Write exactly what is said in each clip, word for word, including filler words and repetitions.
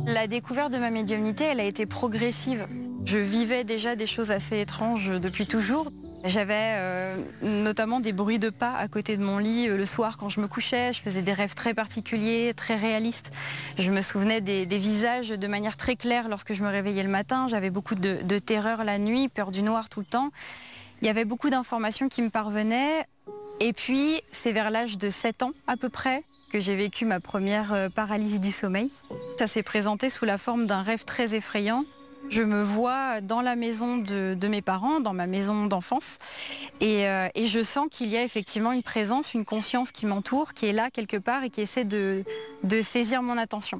La découverte de ma médiumnité, elle a été progressive. Je vivais déjà des choses assez étranges depuis toujours. J'avais euh, notamment des bruits de pas à côté de mon lit euh, le soir quand je me couchais. Je faisais des rêves très particuliers, très réalistes. Je me souvenais des, des visages de manière très claire lorsque je me réveillais le matin. J'avais beaucoup de, de terreur la nuit, peur du noir tout le temps. Il y avait beaucoup d'informations qui me parvenaient. Et puis, c'est vers l'âge de sept ans à peu près que j'ai vécu ma première euh, paralysie du sommeil. Ça s'est présenté sous la forme d'un rêve très effrayant. Je me vois dans la maison de, de mes parents, dans ma maison d'enfance, et, euh, et je sens qu'il y a effectivement une présence, une conscience qui m'entoure, qui est là quelque part et qui essaie de, de saisir mon attention.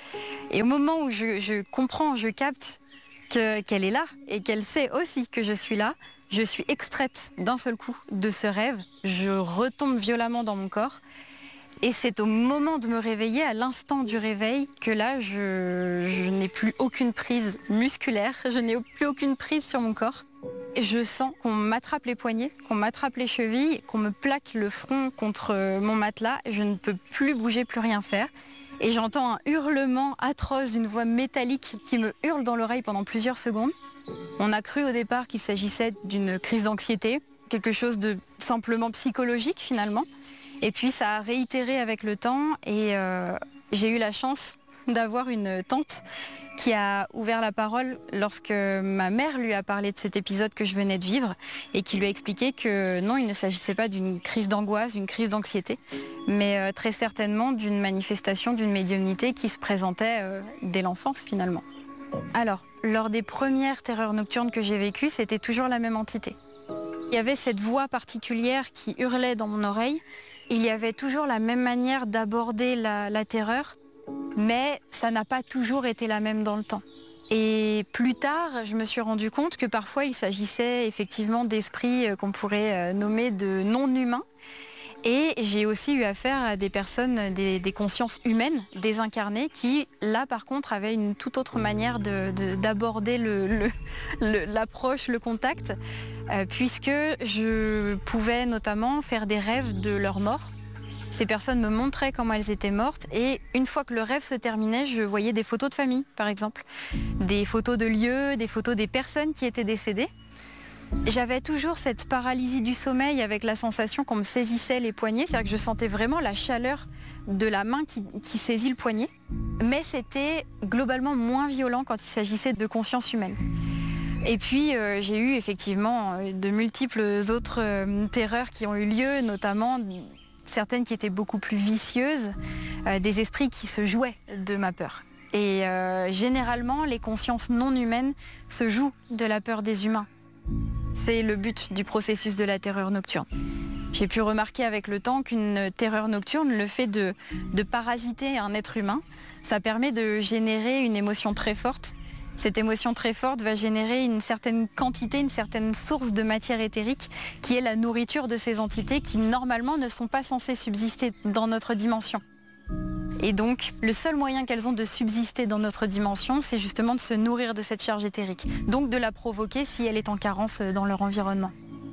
Et au moment où je, je comprends, je capte que, qu'elle est là et qu'elle sait aussi que je suis là, je suis extraite d'un seul coup de ce rêve, je retombe violemment dans mon corps. Et c'est au moment de me réveiller, à l'instant du réveil, que là, je, je n'ai plus aucune prise musculaire, je n'ai plus aucune prise sur mon corps. Et je sens qu'on m'attrape les poignets, qu'on m'attrape les chevilles, qu'on me plaque le front contre mon matelas. Je ne peux plus bouger, plus rien faire. Et j'entends un hurlement atroce d'une voix métallique qui me hurle dans l'oreille pendant plusieurs secondes. On a cru au départ qu'il s'agissait d'une crise d'anxiété, quelque chose de simplement psychologique finalement. Et puis ça a réitéré avec le temps et euh, j'ai eu la chance d'avoir une tante qui a ouvert la parole lorsque ma mère lui a parlé de cet épisode que je venais de vivre et qui lui a expliqué que non, il ne s'agissait pas d'une crise d'angoisse, d'une crise d'anxiété, mais euh, très certainement d'une manifestation d'une médiumnité qui se présentait euh, dès l'enfance finalement. Alors, lors des premières terreurs nocturnes que j'ai vécues, c'était toujours la même entité. Il y avait cette voix particulière qui hurlait dans mon oreille. Il y avait toujours la même manière d'aborder la, la terreur, mais ça n'a pas toujours été la même dans le temps. Et plus tard, je me suis rendu compte que parfois il s'agissait effectivement d'esprits qu'on pourrait nommer de non-humains. Et j'ai aussi eu affaire à des personnes, des, des consciences humaines, désincarnées, qui, là, par contre, avaient une toute autre manière de, de, d'aborder le, le, le, l'approche, le contact, euh, puisque je pouvais notamment faire des rêves de leur mort. Ces personnes me montraient comment elles étaient mortes, et une fois que le rêve se terminait, je voyais des photos de famille, par exemple, des photos de lieux, des photos des personnes qui étaient décédées. J'avais toujours cette paralysie du sommeil avec la sensation qu'on me saisissait les poignets. C'est-à-dire que je sentais vraiment la chaleur de la main qui, qui saisit le poignet. Mais c'était globalement moins violent quand il s'agissait de conscience humaine. Et puis euh, j'ai eu effectivement de multiples autres euh, terreurs qui ont eu lieu, notamment certaines qui étaient beaucoup plus vicieuses, euh, des esprits qui se jouaient de ma peur. Et euh, généralement, les consciences non humaines se jouent de la peur des humains. C'est le but du processus de la terreur nocturne. J'ai pu remarquer avec le temps qu'une terreur nocturne, le fait de, de parasiter un être humain, ça permet de générer une émotion très forte. Cette émotion très forte va générer une certaine quantité, une certaine source de matière éthérique qui est la nourriture de ces entités qui normalement ne sont pas censées subsister dans notre dimension. Et donc, le seul moyen qu'elles ont de subsister dans notre dimension, c'est justement de se nourrir de cette charge éthérique. Donc de la provoquer si elle est en carence dans leur environnement.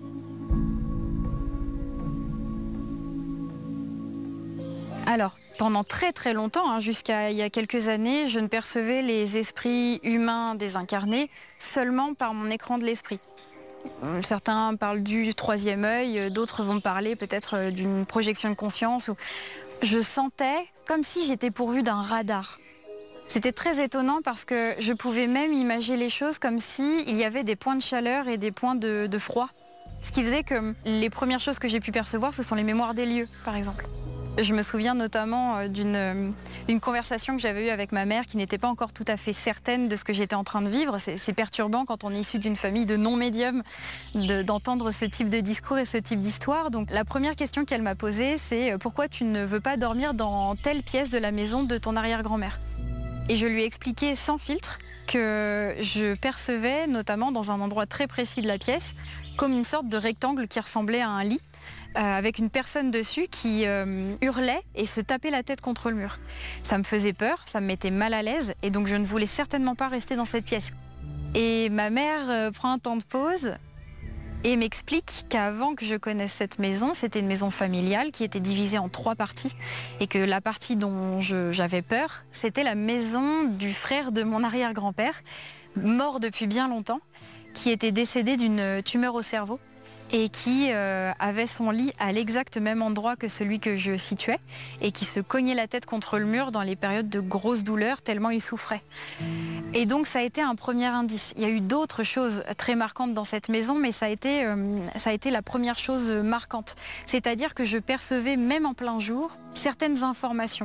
Alors, pendant très très longtemps, hein, jusqu'à il y a quelques années, je ne percevais les esprits humains désincarnés seulement par mon écran de l'esprit. Certains parlent du troisième œil, d'autres vont parler peut-être d'une projection de conscience. Ou... Je sentais comme si j'étais pourvue d'un radar. C'était très étonnant parce que je pouvais même imaginer les choses comme s'il y avait des points de chaleur et des points de, de froid. Ce qui faisait que les premières choses que j'ai pu percevoir, ce sont les mémoires des lieux, par exemple. Je me souviens notamment d'une, d'une conversation que j'avais eue avec ma mère qui n'était pas encore tout à fait certaine de ce que j'étais en train de vivre. C'est, c'est perturbant quand on est issu d'une famille de non-médiums de, d'entendre ce type de discours et ce type d'histoire. Donc la première question qu'elle m'a posée, c'est « Pourquoi tu ne veux pas dormir dans telle pièce de la maison de ton arrière-grand-mère ?» Et je lui ai expliqué sans filtre que je percevais, notamment dans un endroit très précis de la pièce, comme une sorte de rectangle qui ressemblait à un lit. Euh, avec une personne dessus qui euh, hurlait et se tapait la tête contre le mur. Ça me faisait peur, ça me mettait mal à l'aise et donc je ne voulais certainement pas rester dans cette pièce. Et ma mère euh, prend un temps de pause et m'explique qu'avant que je connaisse cette maison, c'était une maison familiale qui était divisée en trois parties et que la partie dont je- j'avais peur, c'était la maison du frère de mon arrière-grand-père, mort depuis bien longtemps, qui était décédé d'une tumeur au cerveau et qui euh, avait son lit à l'exact même endroit que celui que je situais et qui se cognait la tête contre le mur dans les périodes de grosses douleurs tellement il souffrait. Et donc ça a été un premier indice. Il y a eu d'autres choses très marquantes dans cette maison, mais ça a été, euh, ça a été la première chose marquante. C'est-à-dire que je percevais, même en plein jour, certaines informations.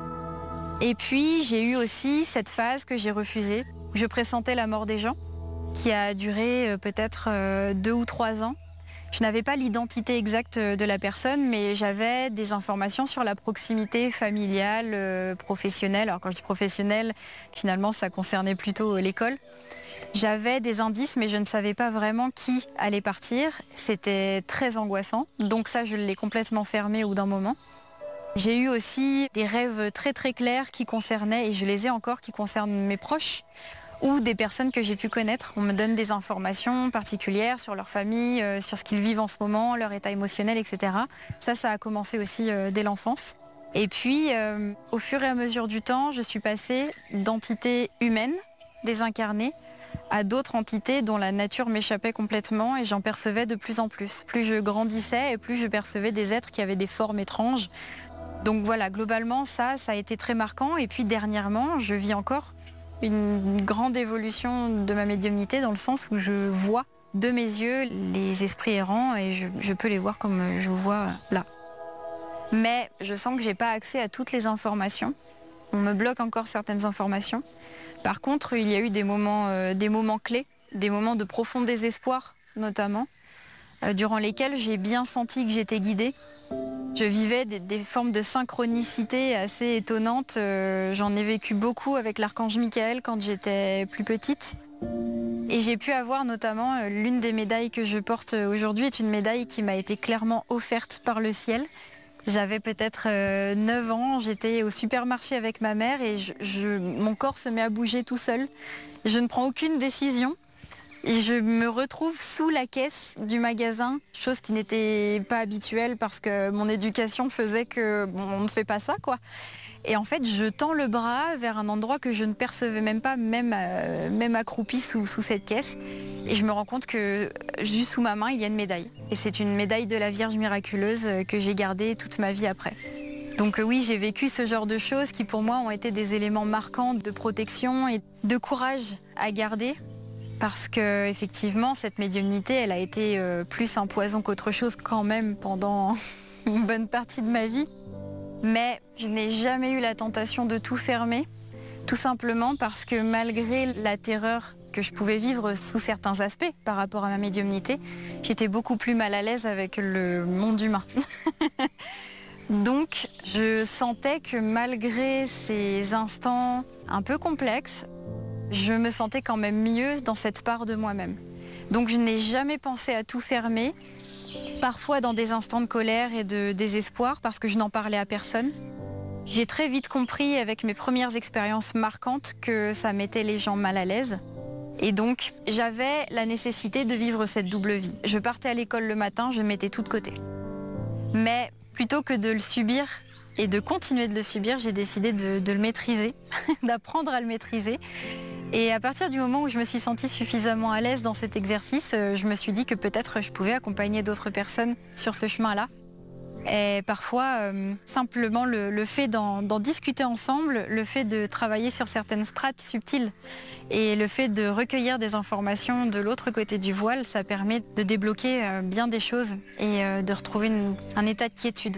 Et puis j'ai eu aussi cette phase que j'ai refusée. Je pressentais la mort des gens, qui a duré euh, peut-être euh, deux ou trois ans. Je n'avais pas l'identité exacte de la personne, mais j'avais des informations sur la proximité familiale, euh, professionnelle. Alors quand je dis professionnelle, finalement ça concernait plutôt euh, l'école. J'avais des indices, mais je ne savais pas vraiment qui allait partir. C'était très angoissant, donc ça je l'ai complètement fermé au bout d'un moment. J'ai eu aussi des rêves très très clairs qui concernaient, et je les ai encore, qui concernent mes proches ou des personnes que j'ai pu connaître. On me donne des informations particulières sur leur famille, euh, sur ce qu'ils vivent en ce moment, leur état émotionnel, et cetera. Ça, ça a commencé aussi euh, dès l'enfance. Et puis, euh, au fur et à mesure du temps, je suis passée d'entités humaines, désincarnées, à d'autres entités dont la nature m'échappait complètement et j'en percevais de plus en plus. Plus je grandissais et plus je percevais des êtres qui avaient des formes étranges. Donc voilà, globalement, ça, ça a été très marquant. Et puis dernièrement, je vis encore une grande évolution de ma médiumnité dans le sens où je vois de mes yeux les esprits errants et je, je peux les voir comme je vous vois là. Mais je sens que j'ai pas accès à toutes les informations. On me bloque encore certaines informations. Par contre, il y a eu des moments, euh, des moments clés, des moments de profond désespoir notamment, euh, durant lesquels j'ai bien senti que j'étais guidée. Je vivais des, des formes de synchronicité assez étonnantes. Euh, j'en ai vécu beaucoup avec l'archange Michael quand j'étais plus petite. Et j'ai pu avoir notamment euh, l'une des médailles que je porte aujourd'hui est une médaille qui m'a été clairement offerte par le ciel. J'avais peut-être euh, neuf ans, j'étais au supermarché avec ma mère et je, je, mon corps se met à bouger tout seul. Je ne prends aucune décision. Et je me retrouve sous la caisse du magasin, chose qui n'était pas habituelle parce que mon éducation faisait que bon, on ne fait pas ça, quoi. Et en fait, je tends le bras vers un endroit que je ne percevais même pas, même, euh, même accroupie sous, sous cette caisse. Et je me rends compte que juste sous ma main, il y a une médaille. Et c'est une médaille de la Vierge miraculeuse que j'ai gardée toute ma vie après. Donc euh, oui, j'ai vécu ce genre de choses qui pour moi ont été des éléments marquants de protection et de courage à garder. Parce que effectivement, cette médiumnité, elle a été euh, plus un poison qu'autre chose quand même pendant une bonne partie de ma vie. Mais je n'ai jamais eu la tentation de tout fermer, tout simplement parce que malgré la terreur que je pouvais vivre sous certains aspects par rapport à ma médiumnité, j'étais beaucoup plus mal à l'aise avec le monde humain. Donc, je sentais que malgré ces instants un peu complexes, je me sentais quand même mieux dans cette part de moi-même. Donc je n'ai jamais pensé à tout fermer, parfois dans des instants de colère et de désespoir parce que je n'en parlais à personne. J'ai très vite compris avec mes premières expériences marquantes que ça mettait les gens mal à l'aise. Et donc j'avais la nécessité de vivre cette double vie. Je partais à l'école le matin, je mettais tout de côté. Mais plutôt que de le subir et de continuer de le subir, j'ai décidé de, de le maîtriser, d'apprendre à le maîtriser. Et à partir du moment où je me suis sentie suffisamment à l'aise dans cet exercice, je me suis dit que peut-être je pouvais accompagner d'autres personnes sur ce chemin-là. Et parfois, euh, simplement le, le fait d'en, d'en discuter ensemble, le fait de travailler sur certaines strates subtiles et le fait de recueillir des informations de l'autre côté du voile, ça permet de débloquer euh, bien des choses et euh, de retrouver une, un état de quiétude.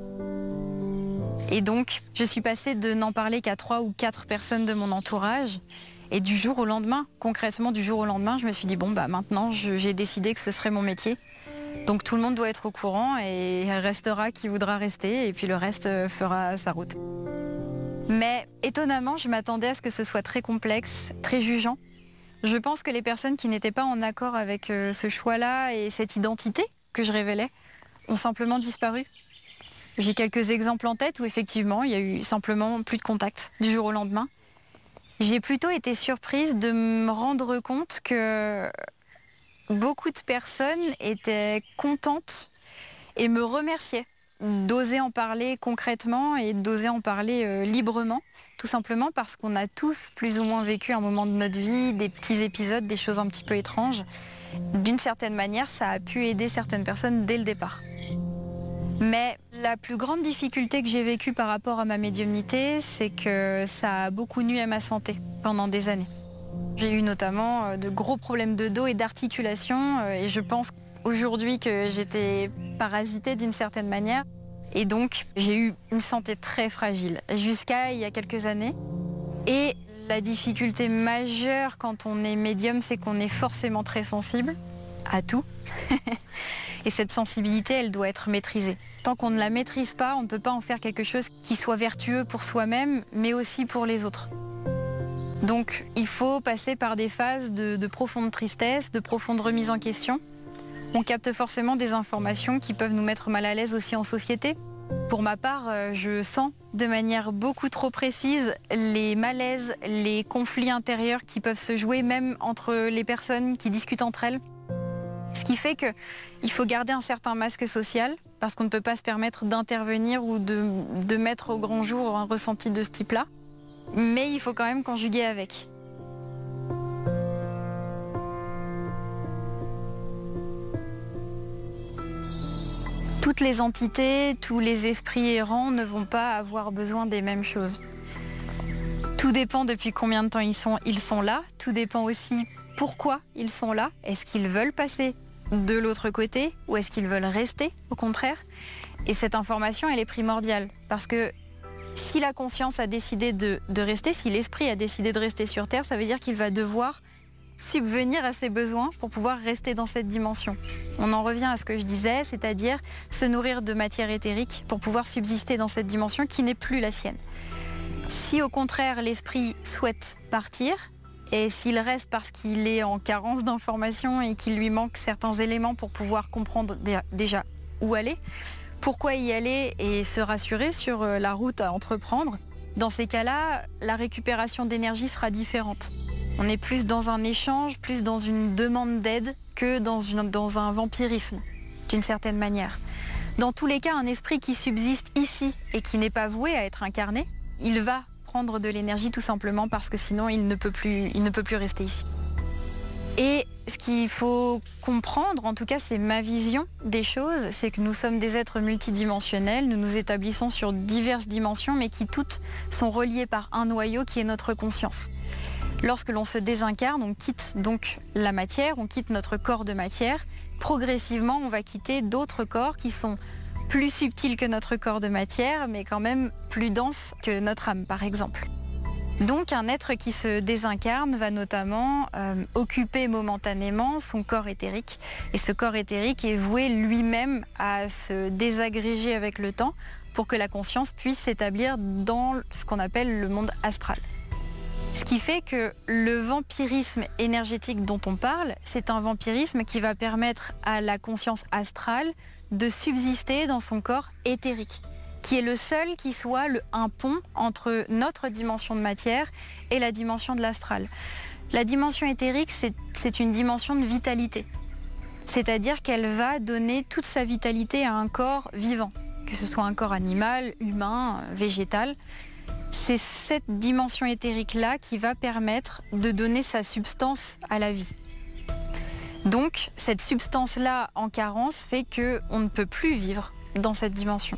Et donc, je suis passée de n'en parler qu'à trois ou quatre personnes de mon entourage. Et du jour au lendemain, concrètement du jour au lendemain, je me suis dit, bon, bah maintenant, je, j'ai décidé que ce serait mon métier. Donc tout le monde doit être au courant et restera qui voudra rester et puis le reste fera sa route. Mais étonnamment, je m'attendais à ce que ce soit très complexe, très jugeant. Je pense que les personnes qui n'étaient pas en accord avec ce choix-là et cette identité que je révélais ont simplement disparu. J'ai quelques exemples en tête où effectivement, il y a eu simplement plus de contact du jour au lendemain. J'ai plutôt été surprise de me rendre compte que beaucoup de personnes étaient contentes et me remerciaient d'oser en parler concrètement et d'oser en parler euh, librement, tout simplement parce qu'on a tous plus ou moins vécu un moment de notre vie, des petits épisodes, des choses un petit peu étranges. D'une certaine manière, ça a pu aider certaines personnes dès le départ. Mais la plus grande difficulté que j'ai vécue par rapport à ma médiumnité, c'est que ça a beaucoup nui à ma santé pendant des années. J'ai eu notamment de gros problèmes de dos et d'articulation et je pense aujourd'hui que j'étais parasitée d'une certaine manière. Et donc, j'ai eu une santé très fragile jusqu'à il y a quelques années. Et la difficulté majeure quand on est médium, c'est qu'on est forcément très sensible à tout. Et cette sensibilité, elle doit être maîtrisée. Tant qu'on ne la maîtrise pas, on ne peut pas en faire quelque chose qui soit vertueux pour soi-même, mais aussi pour les autres. Donc, il faut passer par des phases de, de profonde tristesse, de profonde remise en question. On capte forcément des informations qui peuvent nous mettre mal à l'aise aussi en société. Pour ma part, je sens de manière beaucoup trop précise les malaises, les conflits intérieurs qui peuvent se jouer même entre les personnes qui discutent entre elles. Ce qui fait qu'il faut garder un certain masque social parce qu'on ne peut pas se permettre d'intervenir ou de, de mettre au grand jour un ressenti de ce type-là. Mais il faut quand même conjuguer avec. Toutes les entités, tous les esprits errants ne vont pas avoir besoin des mêmes choses. Tout dépend depuis combien de temps ils sont, ils sont là. Tout dépend aussi pourquoi ils sont là. Est-ce qu'ils veulent passer de l'autre côté ou est-ce qu'ils veulent rester, au contraire? Et cette information, elle est primordiale parce que si la conscience a décidé de, de rester, si l'esprit a décidé de rester sur Terre, ça veut dire qu'il va devoir subvenir à ses besoins pour pouvoir rester dans cette dimension. On en revient à ce que je disais, c'est-à-dire se nourrir de matière éthérique pour pouvoir subsister dans cette dimension qui n'est plus la sienne. Si au contraire l'esprit souhaite partir, et s'il reste parce qu'il est en carence d'informations et qu'il lui manque certains éléments pour pouvoir comprendre déjà où aller, pourquoi y aller et se rassurer sur la route à entreprendre, dans ces cas-là, la récupération d'énergie sera différente. On est plus dans un échange, plus dans une demande d'aide que dans, une, dans un vampirisme, d'une certaine manière. Dans tous les cas, un esprit qui subsiste ici et qui n'est pas voué à être incarné, il va prendre de l'énergie tout simplement parce que sinon il ne peut plus, il ne peut plus rester ici. Et ce qu'il faut comprendre, en tout cas c'est ma vision des choses, c'est que nous sommes des êtres multidimensionnels, nous nous établissons sur diverses dimensions mais qui toutes sont reliées par un noyau qui est notre conscience. Lorsque l'on se désincarne, on quitte donc la matière, on quitte notre corps de matière. Progressivement, on va quitter d'autres corps qui sont plus subtils que notre corps de matière, mais quand même plus denses que notre âme, par exemple. Donc, un être qui se désincarne va notamment euh, occuper momentanément son corps éthérique. Et ce corps éthérique est voué lui-même à se désagréger avec le temps pour que la conscience puisse s'établir dans ce qu'on appelle le monde astral. Ce qui fait que le vampirisme énergétique dont on parle, c'est un vampirisme qui va permettre à la conscience astrale de subsister dans son corps éthérique, qui est le seul qui soit le, un pont entre notre dimension de matière et la dimension de l'astral. La dimension éthérique, c'est, c'est une dimension de vitalité, c'est-à-dire qu'elle va donner toute sa vitalité à un corps vivant, que ce soit un corps animal, humain, végétal. C'est cette dimension éthérique-là qui va permettre de donner sa substance à la vie. Donc, cette substance-là en carence fait qu'on ne peut plus vivre dans cette dimension.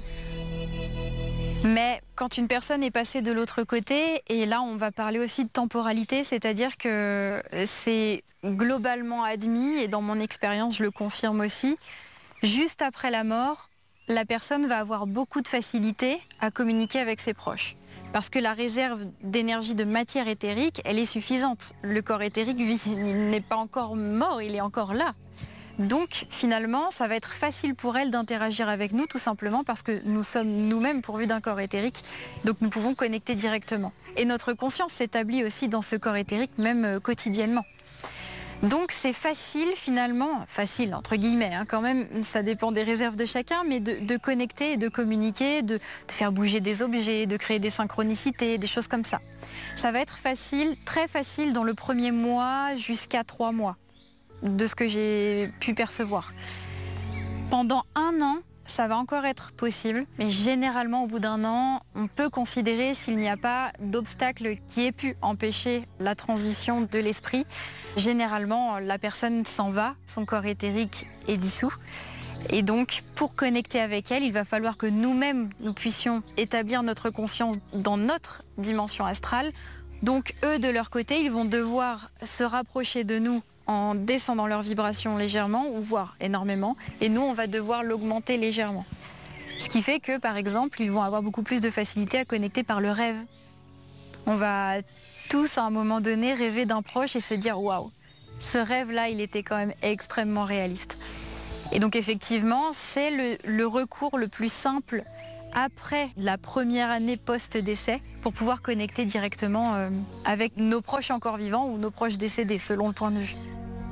Mais quand une personne est passée de l'autre côté, et là on va parler aussi de temporalité, c'est-à-dire que c'est globalement admis, et dans mon expérience je le confirme aussi, juste après la mort, la personne va avoir beaucoup de facilité à communiquer avec ses proches. Parce que la réserve d'énergie de matière éthérique, elle est suffisante. Le corps éthérique vit, il n'est pas encore mort, il est encore là. Donc finalement, ça va être facile pour elle d'interagir avec nous, tout simplement parce que nous sommes nous-mêmes pourvus d'un corps éthérique, donc nous pouvons connecter directement. Et notre conscience s'établit aussi dans ce corps éthérique, même euh, quotidiennement. Donc c'est facile finalement, facile entre guillemets, hein, quand même, ça dépend des réserves de chacun, mais de, de connecter et de communiquer, de, de faire bouger des objets, de créer des synchronicités, des choses comme ça. Ça va être facile, très facile dans le premier mois jusqu'à trois mois. de ce que j'ai pu percevoir. Pendant un an, ça va encore être possible, mais généralement au bout d'un an, on peut considérer s'il n'y a pas d'obstacle qui ait pu empêcher la transition de l'esprit. Généralement, la personne s'en va, son corps éthérique est dissous. Et donc, pour connecter avec elle, il va falloir que nous-mêmes, nous puissions établir notre conscience dans notre dimension astrale. Donc, eux, de leur côté, ils vont devoir se rapprocher de nous en descendant leur vibration légèrement, ou voire énormément. Et nous, on va devoir l'augmenter légèrement. Ce qui fait que, par exemple, ils vont avoir beaucoup plus de facilité à connecter par le rêve. On va tous, à un moment donné, rêver d'un proche et se dire « Waouh, ce rêve-là, il était quand même extrêmement réaliste ». Et donc effectivement, c'est le, le recours le plus simple après la première année post-décès pour pouvoir connecter directement euh, avec nos proches encore vivants ou nos proches décédés, selon le point de vue.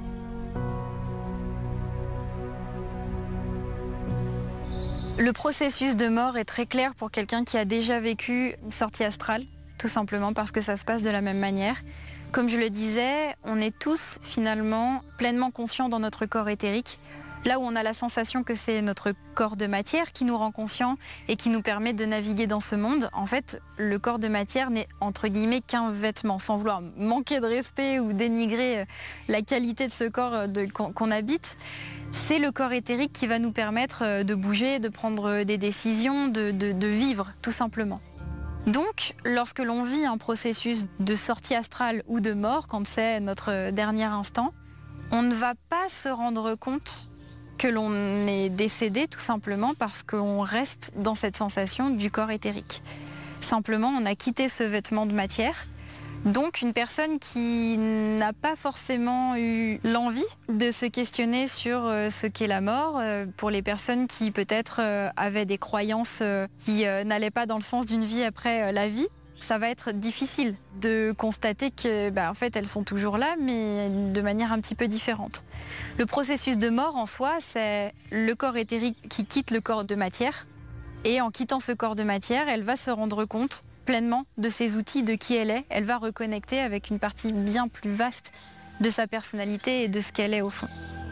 Le processus de mort est très clair pour quelqu'un qui a déjà vécu une sortie astrale, tout simplement parce que ça se passe de la même manière. Comme je le disais, on est tous finalement pleinement conscients dans notre corps éthérique. Là où on a la sensation que c'est notre corps de matière qui nous rend conscients et qui nous permet de naviguer dans ce monde, en fait, le corps de matière n'est entre guillemets qu'un vêtement, sans vouloir manquer de respect ou dénigrer la qualité de ce corps de, qu'on, qu'on habite. C'est le corps éthérique qui va nous permettre de bouger, de prendre des décisions, de, de, de vivre, tout simplement. Donc, lorsque l'on vit un processus de sortie astrale ou de mort, quand c'est notre dernier instant, on ne va pas se rendre compte que l'on est décédé tout simplement parce qu'on reste dans cette sensation du corps éthérique. Simplement, on a quitté ce vêtement de matière. Donc, une personne qui n'a pas forcément eu l'envie de se questionner sur ce qu'est la mort, pour les personnes qui peut-être avaient des croyances qui n'allaient pas dans le sens d'une vie après la vie, ça va être difficile de constater que, bah, en fait, elles sont toujours là, mais de manière un petit peu différente. Le processus de mort en soi, c'est le corps éthérique qui quitte le corps de matière. Et en quittant ce corps de matière, elle va se rendre compte pleinement de ses outils, de qui elle est. Elle va reconnecter avec une partie bien plus vaste de sa personnalité et de ce qu'elle est au fond.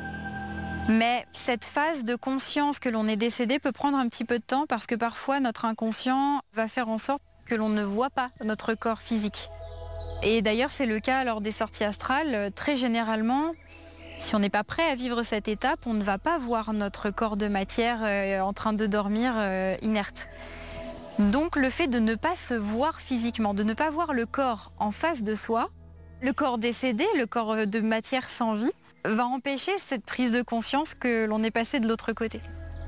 Mais cette phase de conscience que l'on est décédé peut prendre un petit peu de temps parce que parfois notre inconscient va faire en sorte que l'on ne voit pas notre corps physique. Et d'ailleurs, c'est le cas lors des sorties astrales. Très généralement, si on n'est pas prêt à vivre cette étape, on ne va pas voir notre corps de matière euh, en train de dormir euh, inerte. Donc le fait de ne pas se voir physiquement, de ne pas voir le corps en face de soi, le corps décédé, le corps de matière sans vie, va empêcher cette prise de conscience que l'on est passé de l'autre côté.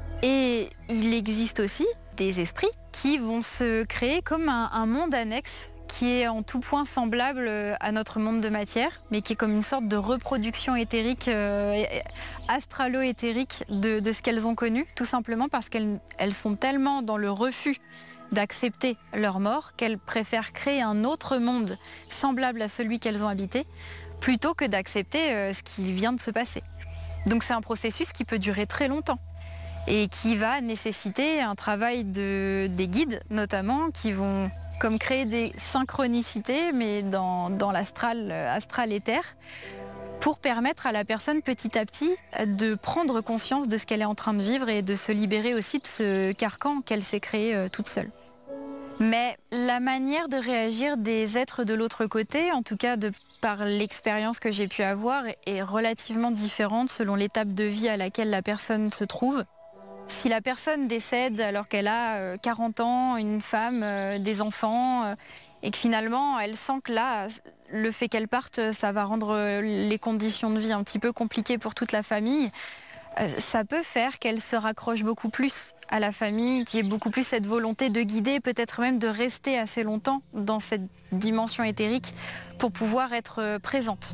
Et il existe aussi des esprits qui vont se créer comme un, un monde annexe qui est en tout point semblable à notre monde de matière, mais qui est comme une sorte de reproduction éthérique, euh, astralo-éthérique de, de ce qu'elles ont connu, tout simplement parce qu'elles elles sont tellement dans le refus d'accepter leur mort qu'elles préfèrent créer un autre monde semblable à celui qu'elles ont habité, plutôt que d'accepter euh, ce qui vient de se passer. Donc c'est un processus qui peut durer très longtemps et qui va nécessiter un travail de, des guides notamment, qui vont comme créer des synchronicités, mais dans, dans l'astral, astral éther, pour permettre à la personne petit à petit de prendre conscience de ce qu'elle est en train de vivre et de se libérer aussi de ce carcan qu'elle s'est créé euh, toute seule. Mais la manière de réagir des êtres de l'autre côté, en tout cas de par l'expérience que j'ai pu avoir, est relativement différente selon l'étape de vie à laquelle la personne se trouve. Si la personne décède alors qu'elle a quarante ans, une femme, des enfants, et que finalement elle sent que là, le fait qu'elle parte, ça va rendre les conditions de vie un petit peu compliquées pour toute la famille, ça peut faire qu'elle se raccroche beaucoup plus à la famille, qui ait beaucoup plus cette volonté de guider, peut-être même de rester assez longtemps dans cette dimension éthérique pour pouvoir être présente.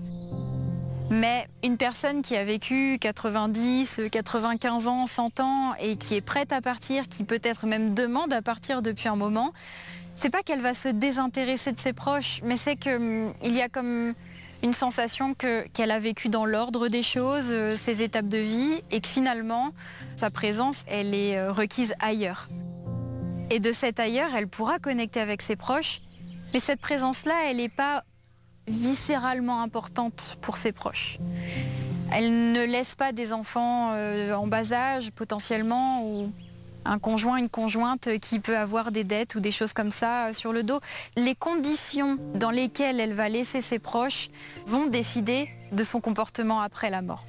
Mais une personne qui a vécu quatre-vingt-dix, quatre-vingt-quinze ans, cent ans et qui est prête à partir, qui peut-être même demande à partir depuis un moment, c'est pas qu'elle va se désintéresser de ses proches, mais c'est qu'il y a comme une sensation que, qu'elle a vécu dans l'ordre des choses, euh, ses étapes de vie, et que finalement, sa présence, elle est euh, requise ailleurs. Et de cet ailleurs, elle pourra connecter avec ses proches, mais cette présence-là, elle n'est pas viscéralement importante pour ses proches. Elle ne laisse pas des enfants euh, en bas âge potentiellement ou un conjoint, une conjointe qui peut avoir des dettes ou des choses comme ça sur le dos. Les conditions dans lesquelles elle va laisser ses proches vont décider de son comportement après la mort.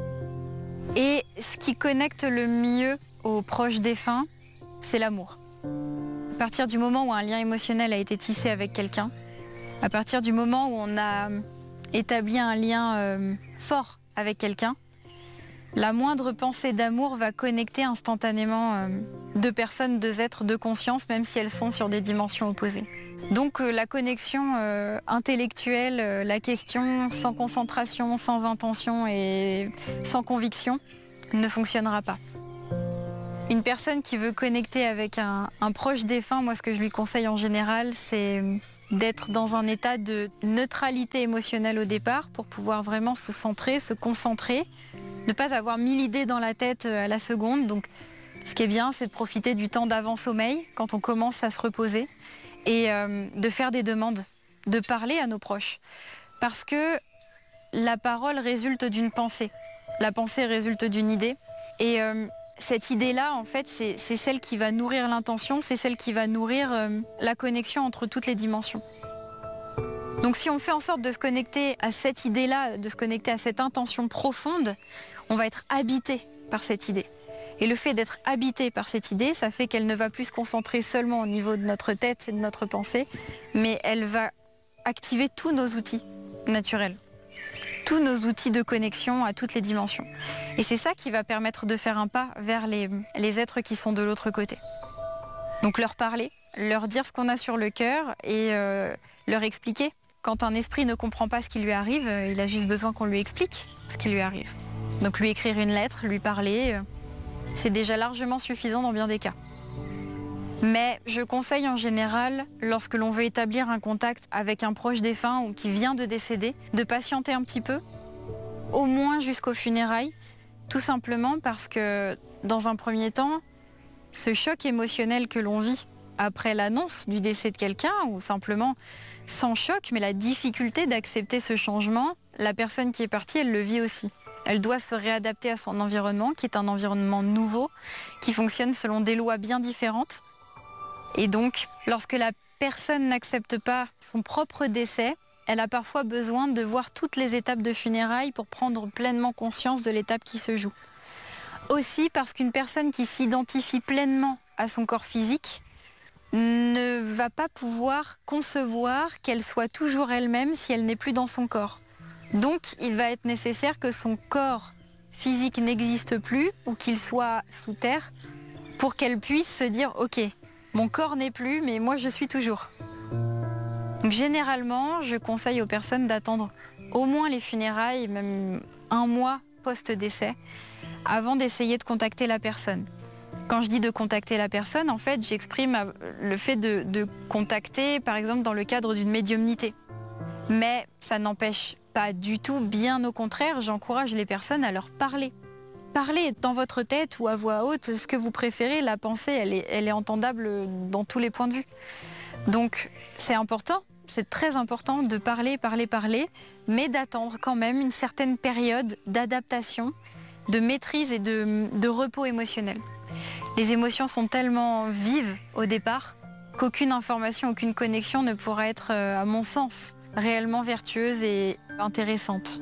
Et ce qui connecte le mieux aux proches défunts, c'est l'amour. À partir du moment où un lien émotionnel a été tissé avec quelqu'un, à partir du moment où on a établi un lien euh, fort avec quelqu'un, la moindre pensée d'amour va connecter instantanément euh, deux personnes, deux êtres, deux consciences, même si elles sont sur des dimensions opposées. Donc euh, la connexion euh, intellectuelle, euh, la question sans concentration, sans intention et sans conviction ne fonctionnera pas. Une personne qui veut connecter avec un, un proche défunt, moi ce que je lui conseille en général, c'est d'être dans un état de neutralité émotionnelle au départ pour pouvoir vraiment se centrer, se concentrer, ne pas avoir mille idées dans la tête à la seconde. Donc, ce qui est bien, c'est de profiter du temps d'avant-sommeil quand on commence à se reposer et euh, de faire des demandes, de parler à nos proches. Parce que la parole résulte d'une pensée. La pensée résulte d'une idée. Et euh, cette idée-là, en fait, c'est, c'est celle qui va nourrir l'intention, c'est celle qui va nourrir euh, la connexion entre toutes les dimensions. Donc si on fait en sorte de se connecter à cette idée-là, de se connecter à cette intention profonde, on va être habité par cette idée. Et le fait d'être habité par cette idée, ça fait qu'elle ne va plus se concentrer seulement au niveau de notre tête et de notre pensée, mais elle va activer tous nos outils naturels, tous nos outils de connexion à toutes les dimensions. Et c'est ça qui va permettre de faire un pas vers les, les êtres qui sont de l'autre côté. Donc leur parler, leur dire ce qu'on a sur le cœur et euh, leur expliquer. Quand un esprit ne comprend pas ce qui lui arrive, il a juste besoin qu'on lui explique ce qui lui arrive. Donc lui écrire une lettre, lui parler, c'est déjà largement suffisant dans bien des cas. Mais je conseille en général, lorsque l'on veut établir un contact avec un proche défunt ou qui vient de décéder, de patienter un petit peu, au moins jusqu'aux funérailles, tout simplement parce que dans un premier temps, ce choc émotionnel que l'on vit après l'annonce du décès de quelqu'un ou simplement sans choc, mais la difficulté d'accepter ce changement, la personne qui est partie, elle le vit aussi. Elle doit se réadapter à son environnement, qui est un environnement nouveau, qui fonctionne selon des lois bien différentes. Et donc, lorsque la personne n'accepte pas son propre décès, elle a parfois besoin de voir toutes les étapes de funérailles pour prendre pleinement conscience de l'étape qui se joue. Aussi parce qu'une personne qui s'identifie pleinement à son corps physique ne va pas pouvoir concevoir qu'elle soit toujours elle-même si elle n'est plus dans son corps. Donc, il va être nécessaire que son corps physique n'existe plus ou qu'il soit sous terre pour qu'elle puisse se dire « Ok, mon corps n'est plus, mais moi je suis toujours ». Donc, généralement, je conseille aux personnes d'attendre au moins les funérailles, même un mois post-décès, avant d'essayer de contacter la personne. Quand je dis de contacter la personne, en fait, j'exprime le fait de, de contacter, par exemple, dans le cadre d'une médiumnité. Mais ça n'empêche pas du tout, bien au contraire, j'encourage les personnes à leur parler. Parlez dans votre tête ou à voix haute ce que vous préférez, la pensée, elle est, elle est entendable dans tous les points de vue. Donc, c'est important, c'est très important de parler, parler, parler, mais d'attendre quand même une certaine période d'adaptation, de maîtrise et de, de repos émotionnel. Les émotions sont tellement vives au départ qu'aucune information, aucune connexion ne pourra être, à mon sens, réellement vertueuse et intéressante.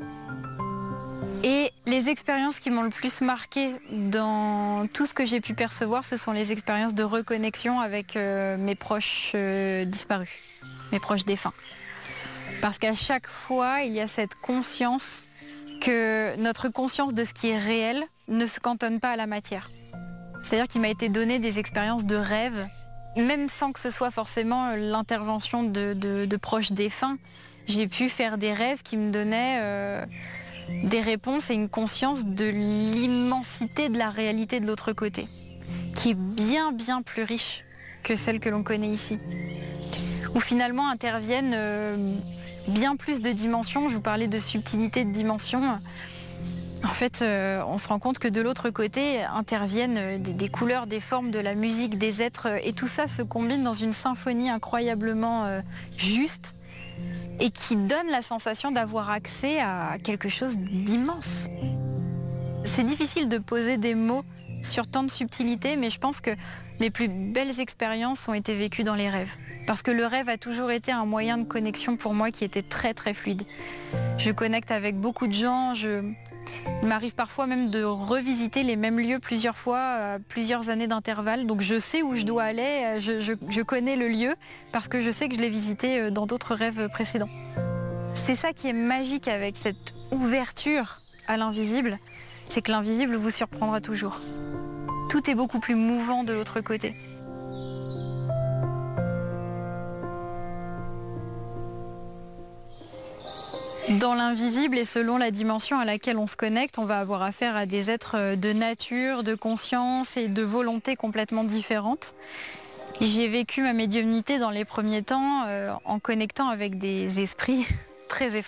Et les expériences qui m'ont le plus marquée dans tout ce que j'ai pu percevoir, ce sont les expériences de reconnexion avec euh, mes proches euh, disparus, mes proches défunts. Parce qu'à chaque fois, il y a cette conscience que notre conscience de ce qui est réel ne se cantonne pas à la matière. C'est-à-dire qu'il m'a été donné des expériences de rêve, même sans que ce soit forcément l'intervention de, de, de proches défunts. J'ai pu faire des rêves qui me donnaient euh, des réponses et une conscience de l'immensité de la réalité de l'autre côté, qui est bien, bien plus riche que celle que l'on connaît ici. Où finalement interviennent euh, bien plus de dimensions. Je vous parlais de subtilité de dimensions. En fait, euh, on se rend compte que de l'autre côté interviennent des, des couleurs, des formes, de la musique, des êtres, et tout ça se combine dans une symphonie incroyablement euh, juste, et qui donne la sensation d'avoir accès à quelque chose d'immense. C'est difficile de poser des mots sur tant de subtilité, mais je pense que mes plus belles expériences ont été vécues dans les rêves. Parce que le rêve a toujours été un moyen de connexion pour moi qui était très très fluide. Je connecte avec beaucoup de gens, je... il m'arrive parfois même de revisiter les mêmes lieux plusieurs fois, à plusieurs années d'intervalle. Donc je sais où je dois aller, je, je, je connais le lieu parce que je sais que je l'ai visité dans d'autres rêves précédents. C'est ça qui est magique avec cette ouverture à l'invisible, c'est que l'invisible vous surprendra toujours. Tout est beaucoup plus mouvant de l'autre côté. Dans l'invisible et selon la dimension à laquelle on se connecte, on va avoir affaire à des êtres de nature, de conscience et de volonté complètement différentes. J'ai vécu ma médiumnité dans les premiers temps euh, en connectant avec des esprits très effrayants.